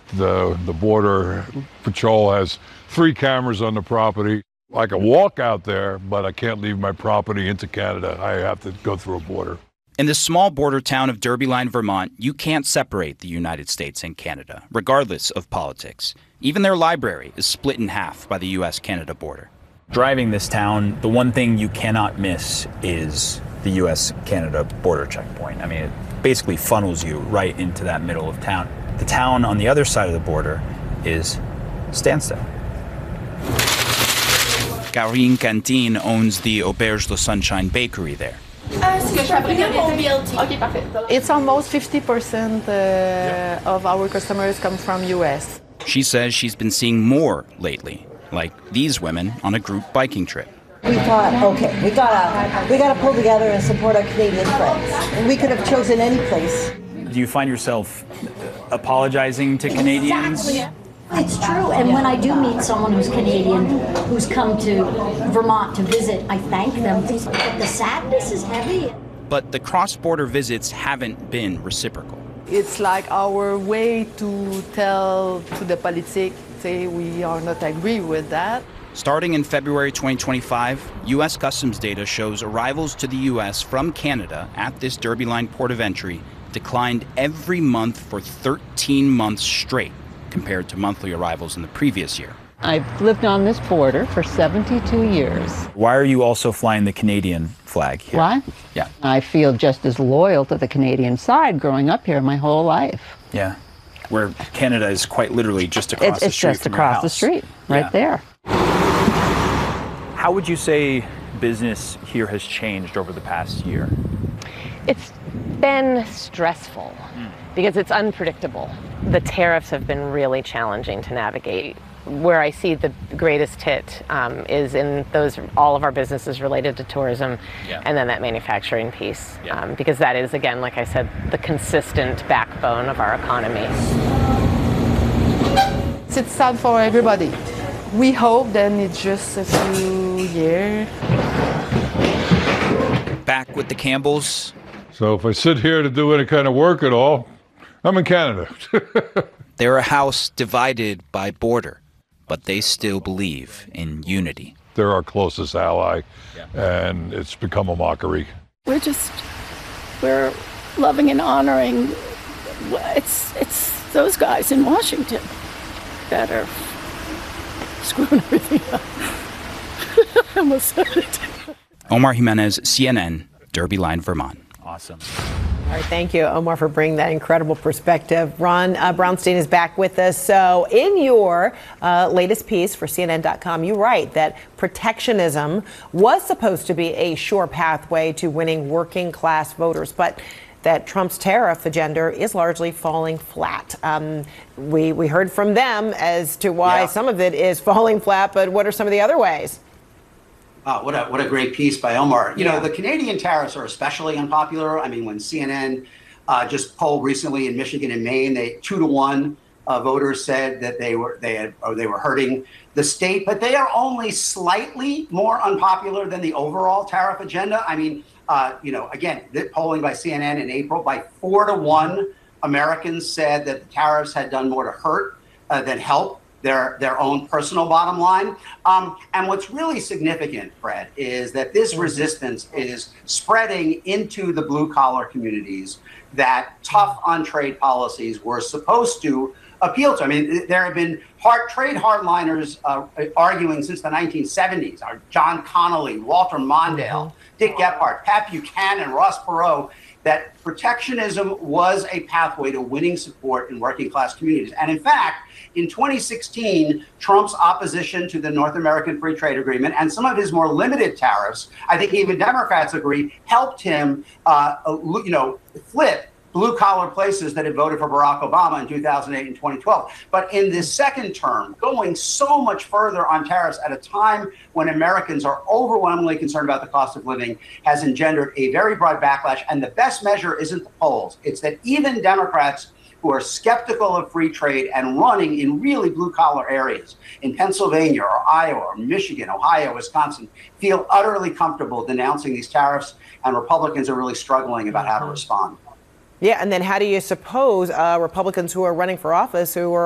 The Border Patrol has 3 cameras on the property. I can walk out there, but I can't leave my property into Canada. I have to go through a border. In the small border town of Derbyline, Vermont, you can't separate the United States and Canada, regardless of politics. Even their library is split in half by the U.S.-Canada border. Driving this town, the one thing you cannot miss is the U.S.-Canada border checkpoint. I mean, it basically funnels you right into that middle of town. The town on the other side of the border is Stansted. Karine Cantine owns the Auberge de Sunshine bakery there. It's almost 50% of our customers come from U.S. She says she's been seeing more lately, like these women on a group biking trip. We thought, okay, we gotta pull together and support our Canadian friends. And we could have chosen any place. Do you find yourself apologizing to Canadians? Exactly. It's true, and when I do meet someone who's Canadian, who's come to Vermont to visit, I thank them. But the sadness is heavy. But the cross-border visits haven't been reciprocal. It's like our way to tell to the politics, say we are not agree with that. Starting in February 2025, U.S. Customs data shows arrivals to the U.S. from Canada at this Derbyline port of entry declined every month for 13 months straight, compared to monthly arrivals in the previous year. I've lived on this border for 72 years. Why are you also flying the Canadian flag here? Why? Yeah. I feel just as loyal to the Canadian side growing up here my whole life. Yeah. Where Canada is quite literally just across the street. It's just across the street, right there. How would you say business here has changed over the past year? It's been stressful because it's unpredictable. The tariffs have been really challenging to navigate. Where I see the greatest hit is in all of our businesses related to tourism, and then that manufacturing piece, because that is, again, like I said, the consistent backbone of our economy. It's sad for everybody. We hope then it's just a few years. Back with the Campbells. So if I sit here to do any kind of work at all, I'm in Canada. They're a house divided by border, but they still believe in unity. They're our closest ally, and it's become a mockery. We're loving and honoring. It's those guys in Washington that are screwing everything up. I almost said it. Omar Jimenez, CNN, Derbyline, Vermont. Awesome. All right, thank you, Omar, for bringing that incredible perspective. Ron Brownstein is back with us. So in your latest piece for CNN.com, you write that protectionism was supposed to be a sure pathway to winning working class voters, but that Trump's tariff agenda is largely falling flat. We heard from them as to why some of it is falling flat, but what are some of the other ways? What a great piece by Omar. You know, the Canadian tariffs are especially unpopular. I mean, when CNN just polled recently in Michigan and Maine, 2-1 voters said that they were hurting the state, but they are only slightly more unpopular than the overall tariff agenda. I mean, again, polling by CNN in April, by 4-1, Americans said that the tariffs had done more to hurt than help their own personal bottom line. And what's really significant, Fred, is that this resistance is spreading into the blue collar communities that tough on trade policies were supposed to appeal to. I mean, there have been trade hardliners arguing since the 1970s. John Connolly, Walter Mondale, Dick Gephardt, Pat Buchanan, Ross Perot, that protectionism was a pathway to winning support in working class communities. And in fact, in 2016, Trump's opposition to the North American Free Trade Agreement and some of his more limited tariffs, I think even Democrats agree, helped him, flip blue-collar places that had voted for Barack Obama in 2008 and 2012. But in this second term, going so much further on tariffs at a time when Americans are overwhelmingly concerned about the cost of living has engendered a very broad backlash. And the best measure isn't the polls. It's that even Democrats who are skeptical of free trade and running in really blue-collar areas in Pennsylvania or Iowa or Michigan, Ohio, Wisconsin, feel utterly comfortable denouncing these tariffs, and Republicans are really struggling about how to respond. Yeah, and then how do you suppose Republicans who are running for office who are